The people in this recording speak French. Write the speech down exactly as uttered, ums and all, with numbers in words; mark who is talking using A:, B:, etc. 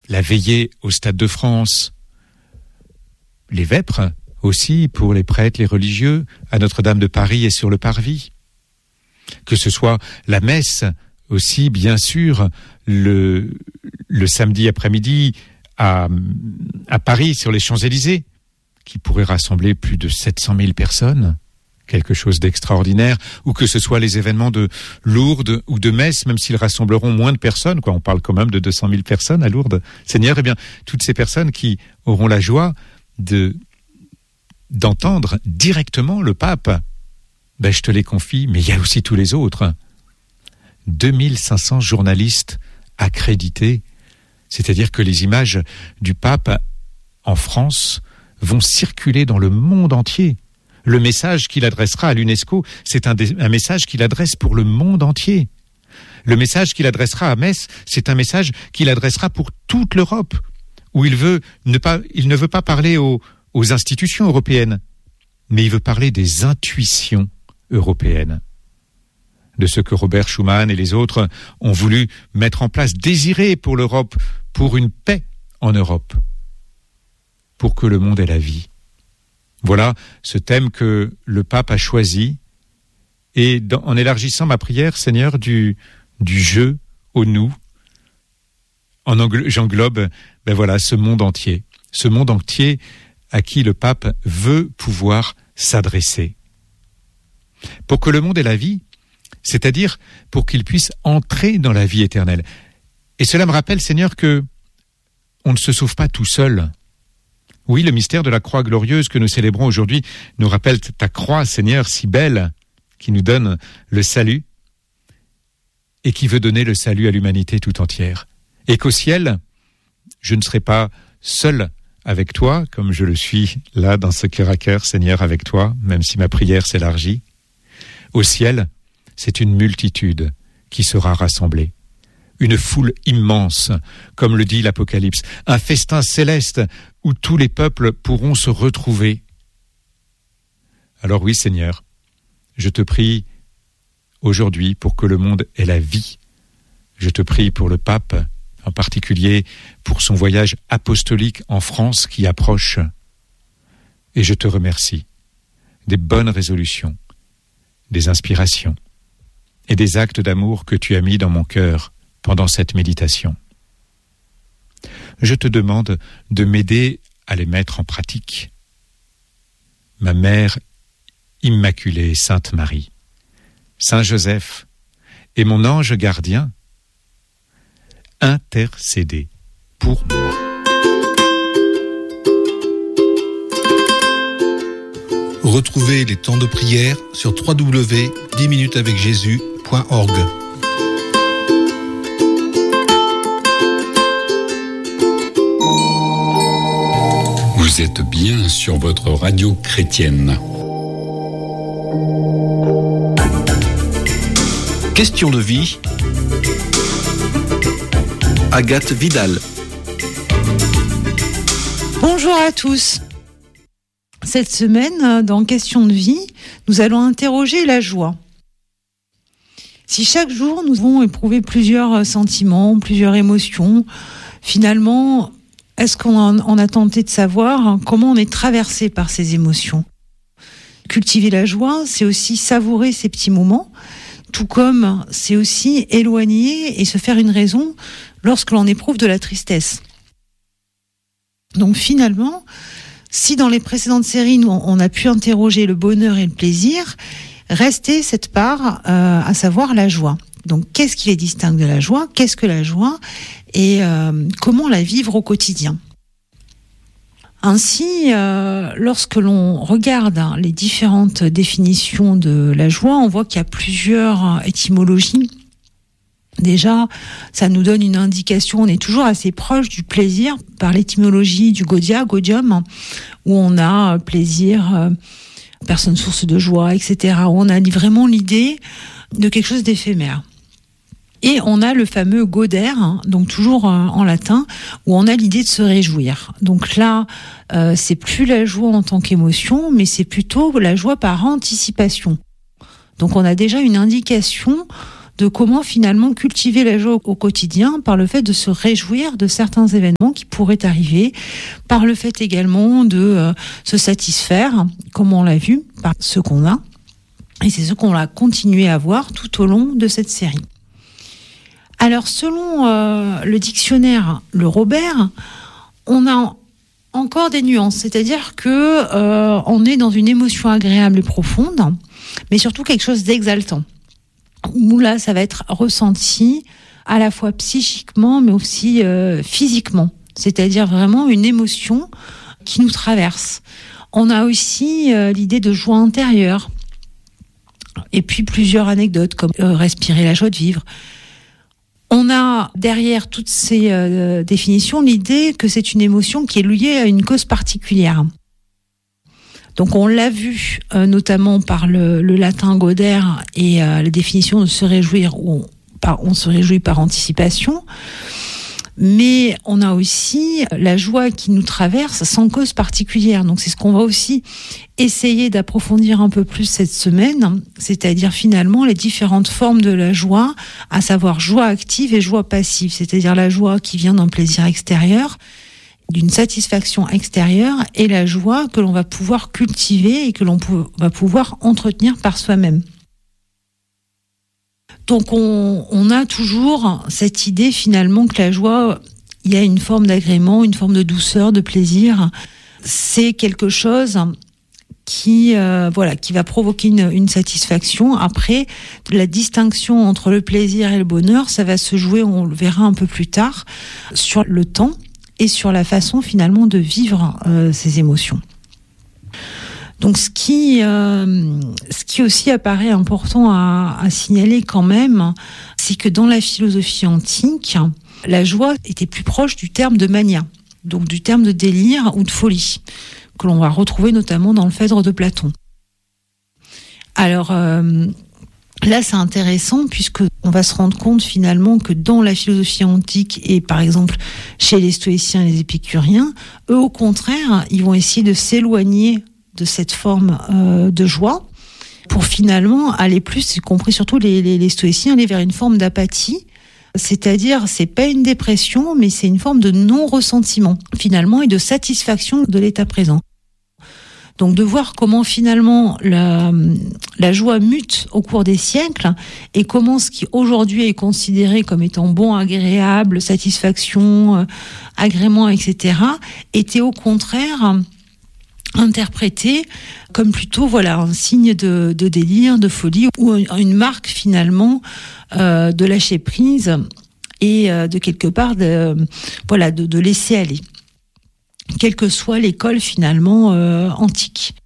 A: la veillée au Stade de France, les vêpres aussi pour les prêtres, les religieux, à Notre-Dame de Paris et sur le Parvis. Que ce soit la messe aussi, bien sûr, le, le samedi après-midi à, à Paris, sur les Champs-Élysées, qui pourrait rassembler plus de sept cent mille personnes, quelque chose d'extraordinaire, ou que ce soit les événements de Lourdes ou de Metz, même s'ils rassembleront moins de personnes, quoi, on parle quand même de deux cent mille personnes à Lourdes, Seigneur, eh bien, toutes ces personnes qui auront la joie de, d'entendre directement le pape, ben, je te les confie, mais il y a aussi tous les autres. deux mille cinq cents journalistes accrédités, c'est-à-dire que les images du pape en France vont circuler dans le monde entier. Le message qu'il adressera à l'UNESCO, c'est un, dé- un message qu'il adresse pour le monde entier. Le message qu'il adressera à Metz, c'est un message qu'il adressera pour toute l'Europe, où il veut ne pas, il ne veut pas parler aux, aux institutions européennes, mais il veut parler des intuitions européennes, de ce que Robert Schuman et les autres ont voulu mettre en place, désirer pour l'Europe, pour une paix en Europe, pour que le monde ait la vie. Voilà ce thème que le pape a choisi, et dans, en élargissant ma prière, Seigneur, du, du je au nous, en engl- j'englobe ben voilà, ce monde entier, ce monde entier à qui le pape veut pouvoir s'adresser. Pour que le monde ait la vie, c'est-à-dire pour qu'il puisse entrer dans la vie éternelle. Et cela me rappelle, Seigneur, que on ne se sauve pas tout seul. Oui, le mystère de la croix glorieuse que nous célébrons aujourd'hui nous rappelle ta croix, Seigneur, si belle, qui nous donne le salut et qui veut donner le salut à l'humanité tout entière. Et qu'au ciel, je ne serai pas seul avec toi, comme je le suis là dans ce cœur à cœur, Seigneur, avec toi, même si ma prière s'élargit. Au ciel, c'est une multitude qui sera rassemblée. Une foule immense, comme le dit l'Apocalypse, un festin céleste où tous les peuples pourront se retrouver. Alors oui, Seigneur, je te prie aujourd'hui pour que le monde ait la vie. Je te prie pour le pape, en particulier pour son voyage apostolique en France qui approche. Et je te remercie des bonnes résolutions, des inspirations et des actes d'amour que tu as mis dans mon cœur pendant cette méditation. Je te demande de m'aider à les mettre en pratique. Ma mère immaculée, Sainte Marie, Saint Joseph et mon ange gardien, intercédez pour moi.
B: Retrouvez les temps de prière sur w w w point dix minutes avec jésus point org.
C: Vous êtes bien sur votre radio chrétienne.
B: Question de vie. Agathe Vidal.
D: Bonjour à tous. Cette semaine, dans Question de vie, nous allons interroger la joie. Si chaque jour nous avons éprouvé plusieurs sentiments, plusieurs émotions, finalement, est-ce qu'on en a tenté de savoir comment on est traversé par ces émotions ? Cultiver la joie, c'est aussi savourer ces petits moments, tout comme c'est aussi éloigner et se faire une raison lorsque l'on éprouve de la tristesse. Donc finalement, si dans les précédentes séries, nous, on a pu interroger le bonheur et le plaisir, restait cette part, euh, à savoir la joie. Donc, qu'est-ce qui les distingue de la joie ? Qu'est-ce que la joie ? Et euh, comment la vivre au quotidien ? Ainsi, euh, lorsque l'on regarde hein, les différentes définitions de la joie, on voit qu'il y a plusieurs étymologies. Déjà, ça nous donne une indication, on est toujours assez proche du plaisir par l'étymologie du Gaudia, Gaudium, où on a plaisir, euh, personne source de joie, et cetera. Où on a vraiment l'idée de quelque chose d'éphémère. Et on a le fameux gauder, hein, donc toujours euh, en latin, où on a l'idée de se réjouir. Donc là, euh, c'est plus la joie en tant qu'émotion, mais c'est plutôt la joie par anticipation. Donc on a déjà une indication de comment finalement cultiver la joie au quotidien par le fait de se réjouir de certains événements qui pourraient arriver, par le fait également de euh, se satisfaire, comme on l'a vu, par ce qu'on a. Et c'est ce qu'on va continuer à voir tout au long de cette série. Alors, selon euh, le dictionnaire Le Robert, on a encore des nuances, c'est-à-dire que euh, on est dans une émotion agréable et profonde, mais surtout quelque chose d'exaltant. Où là, ça va être ressenti à la fois psychiquement, mais aussi euh, physiquement. C'est-à-dire vraiment une émotion qui nous traverse. On a aussi euh, l'idée de joie intérieure. Et puis plusieurs anecdotes, comme euh, respirer la joie de vivre. On a derrière toutes ces euh, définitions l'idée que c'est une émotion qui est liée à une cause particulière. Donc on l'a vu euh, notamment par le, le latin Goder et euh, la définition de se réjouir, où on, par, on se réjouit par anticipation, mais on a aussi la joie qui nous traverse sans cause particulière. Donc c'est ce qu'on va aussi essayer d'approfondir un peu plus cette semaine, c'est-à-dire finalement les différentes formes de la joie, à savoir joie active et joie passive, c'est-à-dire la joie qui vient d'un plaisir extérieur, d'une satisfaction extérieure, et la joie que l'on va pouvoir cultiver et que l'on va pouvoir entretenir par soi-même. Donc on, on a toujours cette idée finalement que la joie, il y a une forme d'agrément, une forme de douceur, de plaisir. C'est quelque chose qui, euh, voilà, qui va provoquer une, une satisfaction. Après, la distinction entre le plaisir et le bonheur, ça va se jouer, on le verra un peu plus tard, sur le temps et sur la façon finalement de vivre euh, ces émotions. Donc ce qui, euh, ce qui aussi apparaît important à, à signaler quand même, c'est que dans la philosophie antique, la joie était plus proche du terme de mania, donc du terme de délire ou de folie, que l'on va retrouver notamment dans le Phèdre de Platon. Alors euh, là c'est intéressant puisque on va se rendre compte finalement que dans la philosophie antique et par exemple chez les stoïciens et les épicuriens, eux au contraire, ils vont essayer de s'éloigner de cette forme euh, de joie, pour finalement aller plus, y compris surtout les, les, les stoïciens, aller vers une forme d'apathie, c'est-à-dire c'est pas une dépression, mais c'est une forme de non-ressentiment, finalement, et de satisfaction de l'état présent. Donc de voir comment finalement la, la joie mute au cours des siècles, et comment ce qui aujourd'hui est considéré comme étant bon, agréable, satisfaction, euh, agrément, et cetera, était au contraire interprété comme plutôt voilà un signe de, de délire, de folie, ou une marque finalement euh, de lâcher prise et euh, de quelque part de voilà de, de laisser aller, quelle que soit l'école finalement euh, antique.